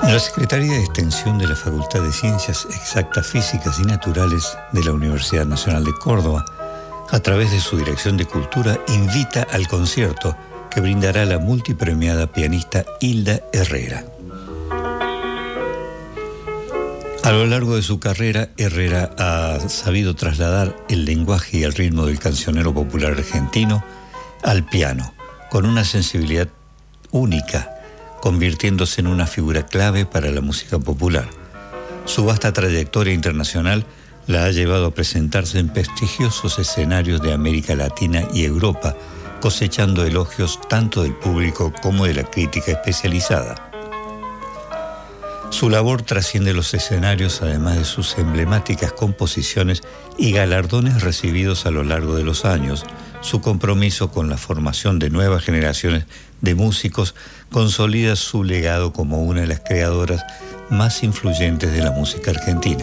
La Secretaría de Extensión de la Facultad de Ciencias Exactas, Físicas y Naturales de la Universidad Nacional de Córdoba, a través de su Dirección de Cultura, invita al concierto que brindará la multipremiada pianista Hilda Herrera. A lo largo de su carrera, Herrera ha sabido trasladar el lenguaje y el ritmo del cancionero popular argentino al piano, con una sensibilidad única, convirtiéndose en una figura clave para la música popular. Su vasta trayectoria internacional la ha llevado a presentarse en prestigiosos escenarios de América Latina y Europa, cosechando elogios tanto del público como de la crítica especializada. Su labor trasciende los escenarios, además de sus emblemáticas composiciones y galardones recibidos a lo largo de los años. Su compromiso con la formación de nuevas generaciones de músicos consolida su legado como una de las creadoras más influyentes de la música argentina.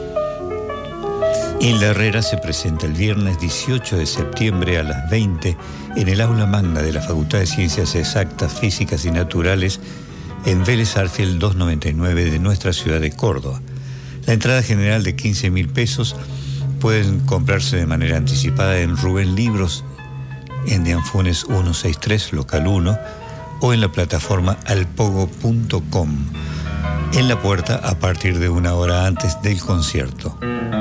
Hilda Herrera se presenta el viernes 18 de septiembre a las 20 en el aula magna de la Facultad de Ciencias Exactas, Físicas y Naturales en Vélez Arfield 299 de nuestra ciudad de Córdoba. La entrada general de 15.000 pesos pueden comprarse de manera anticipada en Rubén Libros, en de Anfunes 163, local 1, o en la plataforma alpogo.com, en la puerta a partir de 1 hora antes del concierto.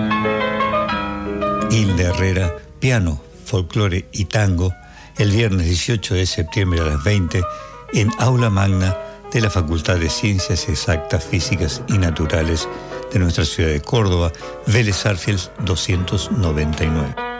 Hilda Herrera, piano, folclore y tango, el viernes 18 de septiembre a las 20 en Aula Magna de la Facultad de Ciencias Exactas, Físicas y Naturales de nuestra ciudad de Córdoba, Vélez Arfield 299.